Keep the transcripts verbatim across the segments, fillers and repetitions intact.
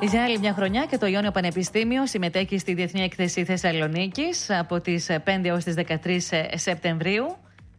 Για άλλη μια χρονιά και το Ιόνιο Πανεπιστήμιο συμμετέχει στη Διεθνή Έκθεση Θεσσαλονίκης από τις πέντε έως τις δεκατρείς Σεπτεμβρίου.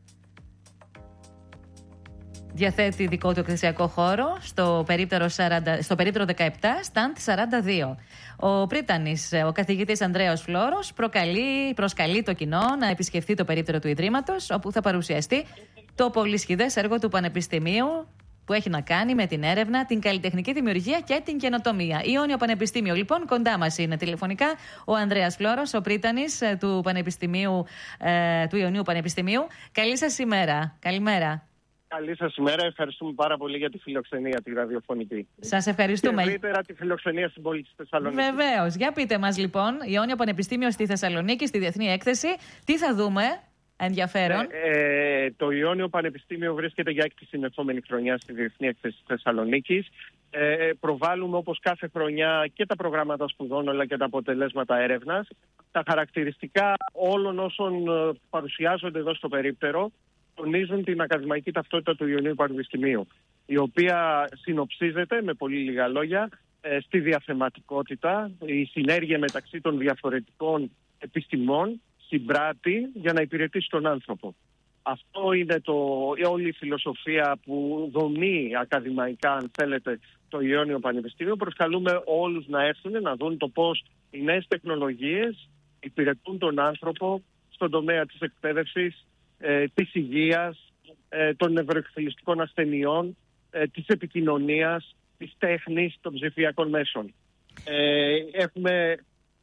Διαθέτει δικό του εκθεσιακό χώρο στο περίπτερο, σαράντα, στο περίπτερο δεκαεπτά, σταντ σαράντα δύο. Ο πρίτανης, ο καθηγητής Ανδρέας Φλόρος, προκαλεί, προσκαλεί το κοινό να επισκεφθεί το περίπτερο του Ιδρύματος, όπου θα παρουσιαστεί το πολυσχηδές έργο του Πανεπιστημίου που έχει να κάνει με την έρευνα, την καλλιτεχνική δημιουργία και την καινοτομία. Ιόνιο Πανεπιστήμιο, λοιπόν, κοντά μας είναι τηλεφωνικά ο Ανδρέας Φλόρος, ο πρίτανης του, Πανεπιστημίου, ε, του Ιωνίου Πανεπιστημίου. Καλή σας ημέρα. Καλημέρα. Καλή σας ημέρα. Ευχαριστούμε πάρα πολύ για τη φιλοξενία τη ραδιοφωνική. Σας ευχαριστούμε. Και ευρύτερα τη φιλοξενία στην πόλη της Θεσσαλονίκης. Βεβαίως. Για πείτε μας, λοιπόν, Ιόνιο Πανεπιστήμιο στη Θεσσαλονίκη, στη Διεθνή Έκθεση. Τι θα δούμε ενδιαφέρον? Ε, ε, το Ιόνιο Πανεπιστήμιο βρίσκεται για έκτη συνεχόμενη χρονιά στη Διεθνή Έκθεση της Θεσσαλονίκης. Ε, προβάλλουμε όπως κάθε χρονιά και τα προγράμματα σπουδών αλλά και τα αποτελέσματα έρευνας. Τα χαρακτηριστικά όλων όσων παρουσιάζονται εδώ στο περίπτερο τονίζουν την ακαδημαϊκή ταυτότητα του Ιωνίου Πανεπιστημίου, η οποία συνοψίζεται με πολύ λίγα λόγια στη διαθεματικότητα, η συνέργεια μεταξύ των διαφορετικών επιστημών συμπράττει για να υπηρετήσει τον άνθρωπο. Αυτό είναι το, όλη η φιλοσοφία που δομεί ακαδημαϊκά, αν θέλετε, το Ιόνιο Πανεπιστήμιο. Προσκαλούμε όλους να έρθουν να δουν το πώς οι νέες τεχνολογίες υπηρετούν τον άνθρωπο στον τομέα της εκπαίδευσης, ε, της υγείας, ε, των νευροεκφυλιστικών ασθενειών, ε, της επικοινωνίας, της τέχνης, των ψηφιακών μέσων. Ε, έχουμε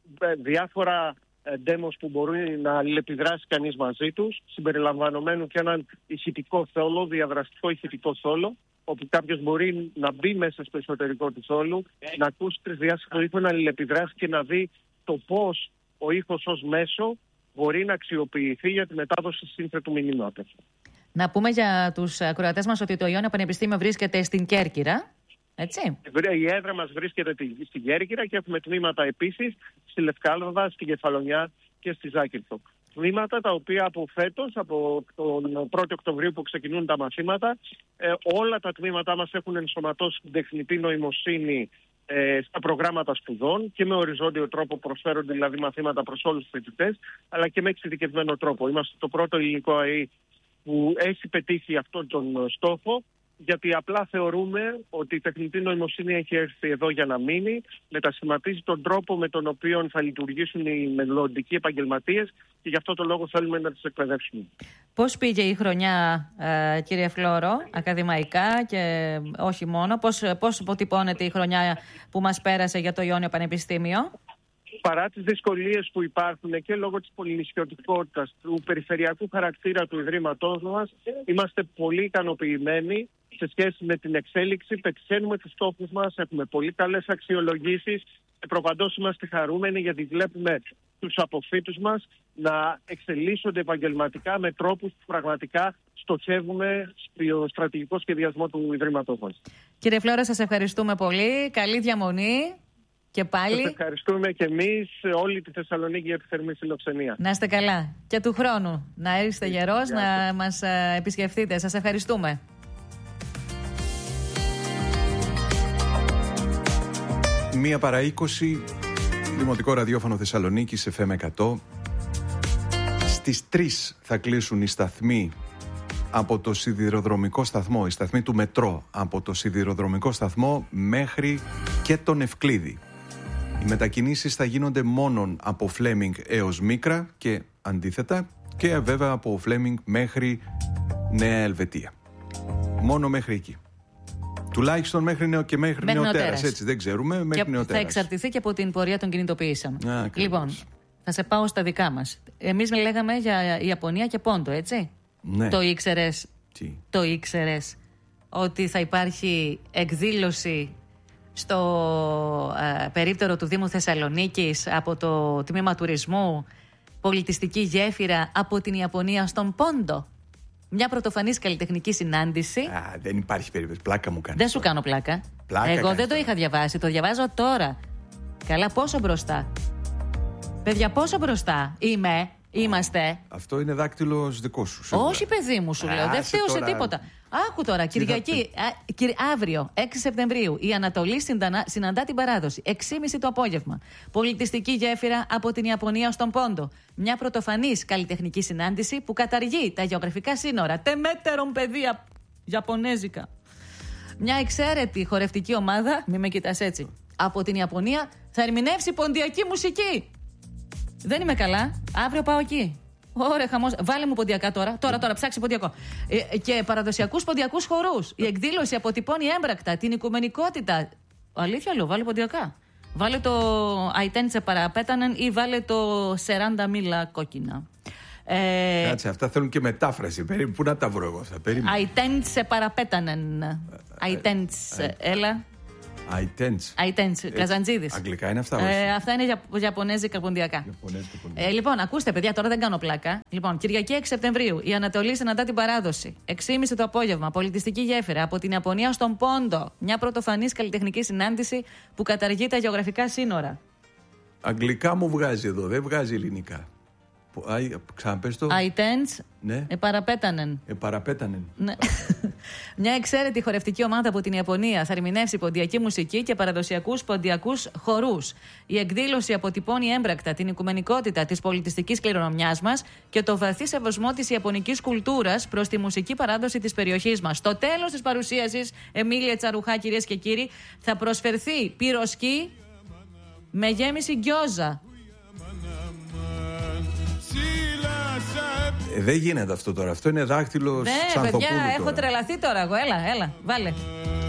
διάφορα demos που μπορεί να αλληλεπιδράσει κανείς μαζί τους, συμπεριλαμβανομένου και έναν ηχητικό θόλο, διαδραστικό ηχητικό θόλο, όπου κάποιος μπορεί να μπει μέσα στο εσωτερικό του θόλου, να ακούσει τρισδιάστατο ήχο, να αλληλεπιδράσει και να δει το πώς ο ήχος ως μέσο μπορεί να αξιοποιηθεί για τη μετάδοση σύνθετου μηνύματος. Να πούμε για τους ακροατές μας ότι το Ιόνιο Πανεπιστήμιο βρίσκεται στην Κέρκυρα. Έτσι. Η έδρα μας βρίσκεται στην Κέρκυρα και έχουμε τμήματα επίσης στη Λευκάλαδα, στη Κεφαλονιά και στη Ζάκυνθο. Τμήματα τα οποία από φέτος, από τον πρώτο Οκτωβρίου που ξεκινούν τα μαθήματα, ε, όλα τα τμήματά μας έχουν ενσωματώσει την τεχνητή νοημοσύνη ε, στα προγράμματα σπουδών και με οριζόντιο τρόπο προσφέρονται δηλαδή μαθήματα προς όλους τους φοιτητές, αλλά και με εξειδικευμένο τρόπο. Είμαστε το πρώτο ελληνικό ΑΕΗ που έχει πετύχει αυτόν τον στόχο, γιατί απλά θεωρούμε ότι η τεχνητή νοημοσύνη έχει έρθει εδώ για να μείνει, μετασχηματίζει τον τρόπο με τον οποίο θα λειτουργήσουν οι μελλοντικοί επαγγελματίες και γι' αυτό το λόγο θέλουμε να τις εκπαιδεύσουμε. Πώς πήγε η χρονιά, ε, κύριε Φλόρο, ακαδημαϊκά και όχι μόνο, πώς, πώς αποτυπώνεται η χρονιά που μας πέρασε για το Ιόνιο Πανεπιστήμιο? Παρά τις δυσκολίες που υπάρχουν και λόγω της πολυνησιωτικότητας, του περιφερειακού χαρακτήρα του Ιδρύματός μας, είμαστε πολύ ικανοποιημένοι σε σχέση με την εξέλιξη, πετυχαίνουμε τους στόχους μας, έχουμε πολύ καλές αξιολογήσεις και προπαντός είμαστε χαρούμενοι γιατί βλέπουμε τους αποφύτους μας να εξελίσσονται επαγγελματικά με τρόπους που πραγματικά στοχεύουμε στο στρατηγικό σχεδιασμό του Ιδρύματός μας. Κύριε Φλόρα, σας ευχαριστούμε πολύ. Καλή διαμονή. Και πάλι. Σας ευχαριστούμε και εμείς όλη τη Θεσσαλονίκη για τη θερμή φιλοξενία. Να είστε καλά. Και του χρόνου να είστε γερός, να μας επισκεφτείτε. Σας ευχαριστούμε. Μία παρά είκοσι, Δημοτικό Ραδιόφωνο Θεσσαλονίκης, εφ εμ εκατό. Στις τρεις θα κλείσουν οι σταθμοί από το σιδηροδρομικό σταθμό, οι σταθμοί του μετρό, από το σιδηροδρομικό σταθμό μέχρι και τον Ευκλήδη. Οι μετακινήσεις θα γίνονται μόνον από Φλέμινγκ έως Μίκρα και αντίθετα και βέβαια από Φλέμινγκ μέχρι Νέα Ελβετία. Μόνο μέχρι εκεί. Τουλάχιστον μέχρι νεο και μέχρι, μέχρι Νεοτέρας, νεοτέρας, έτσι δεν ξέρουμε, μέχρι και Νεοτέρας. Θα εξαρτηθεί και από την πορεία των κινητοποιήσεων. Α, λοιπόν, θα σε πάω στα δικά μας. Εμείς λέγαμε για Ιαπωνία και Πόντο, έτσι. Ναι. Το ήξερες, Τι? το ήξερες ότι θα υπάρχει εκδήλωση στο ε, περίπτερο του Δήμου Θεσσαλονίκης από το Τμήμα Τουρισμού, πολιτιστική γέφυρα από την Ιαπωνία στον Πόντο? Μια πρωτοφανής καλλιτεχνική συνάντηση. Α, δεν υπάρχει περίπτωση. Πλάκα μου κάνει. Δεν σου κάνω πλάκα. πλάκα Εγώ δεν το τώρα. είχα διαβάσει. Το διαβάζω τώρα. Καλά, πόσο μπροστά. Παιδιά, πόσο μπροστά είμαι. Είμαστε. Αυτό είναι δάκτυλος δικό σου. Σίγουρα. Όχι, παιδί μου, σου λέω. Δεν φταίω σε τίποτα. Άκου τώρα, Κυριακή, α, κυρ, αύριο, έξι Σεπτεμβρίου, η Ανατολή συντανα, συναντά την παράδοση. έξι και μισή το απόγευμα. Πολιτιστική γέφυρα από την Ιαπωνία στον Πόντο. Μια πρωτοφανής καλλιτεχνική συνάντηση που καταργεί τα γεωγραφικά σύνορα. Τεμέτερον παιδεία Ιαπωνέζικα. Μια εξαίρετη χορευτική ομάδα, μη με κοιτάς έτσι, από την Ιαπωνία θα ερμηνεύσει ποντιακή μουσική. Δεν είμαι καλά. Αύριο πάω εκεί. Ωραία, χαμός. Βάλε μου ποντιακά τώρα. Τώρα, τώρα, ψάξει ποντιακό. Ε, και παραδοσιακούς ποντιακούς χορούς. Η εκδήλωση αποτυπώνει έμπρακτα την οικουμενικότητα. Αλήθεια λέω, βάλε ποντιακά. Βάλε το Αϊτέντσε παραπέτανεν ή βάλε το Σεράντα μίλα κόκκινα. Ε, Κάτσε, αυτά θέλουν και μετάφραση. Περίμενε, πού να τα βρω εγώ αυτά. Αϊτέντσε παραπέτανεν. Αϊτέντσε, έλα. Αϊτέντς. Αϊτέντς, Καζαντζίδης. Αγγλικά είναι αυτά, όχι. Ε, αυτά είναι για, Ιαπωνέζικα ποντιακά. Ε, λοιπόν, ακούστε, παιδιά, τώρα δεν κάνω πλάκα. Λοιπόν, Κυριακή έξι Σεπτεμβρίου, η Ανατολή συναντά την παράδοση. έξι και μισή το απόγευμα, πολιτιστική γέφυρα από την Ιαπωνία στον Πόντο. Μια πρωτοφανής καλλιτεχνική συνάντηση που καταργεί τα γεωγραφικά σύνορα. Αγγλικά μου βγάζει εδώ, δεν βγάζει ελληνικά. Ξαναπες το. Αϊτέντς, ναι. Επαραπέτανεν. Επαραπέτανεν. Ναι. Μια εξαίρετη χορευτική ομάδα από την Ιαπωνία θα ερμηνεύσει ποντιακή μουσική και παραδοσιακούς ποντιακούς χορούς. Η εκδήλωση αποτυπώνει έμπρακτα την οικουμενικότητα της πολιτιστικής κληρονομιάς μας και το βαθύ σεβασμό της ιαπωνικής κουλτούρας προς τη μουσική παράδοση της περιοχής μας. Στο τέλος της παρουσίασης, Εμίλια Τσαρουχά, κυρίες και κύριοι, θα προσφερθεί πυροσκή με γέμιση γκιόζα. Ε, δεν γίνεται αυτό τώρα. Αυτό είναι δάκτυλος Ξανθοπούλου. Ναι, παιδιά, τώρα. έχω τρελαθεί τώρα εγώ. Έλα, έλα, βάλε.